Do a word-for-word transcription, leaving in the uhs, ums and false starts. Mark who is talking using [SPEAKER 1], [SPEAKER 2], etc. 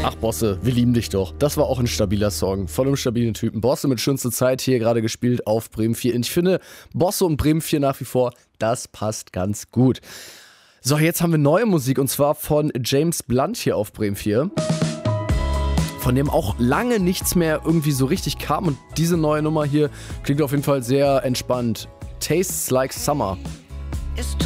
[SPEAKER 1] Ach Bosse, wir lieben dich doch. Das war auch ein stabiler Song, voll im stabilen Typen. Bosse mit schönste Zeit hier gerade gespielt auf Bremen vier. Und ich finde, Bosse und Bremen vier nach wie vor, das passt ganz gut. So, jetzt haben wir neue Musik und zwar von James Blunt hier auf Bremen vier. Von dem auch lange nichts mehr irgendwie so richtig kam. Und diese neue Nummer hier klingt auf jeden Fall sehr entspannt. Tastes Like Summer.